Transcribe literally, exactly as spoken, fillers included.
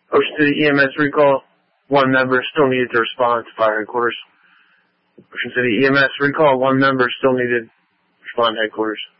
Ocean City E M S recall. One member still needed to respond to fire headquarters. Ocean City E M S recall. One member still needed to respond to headquarters.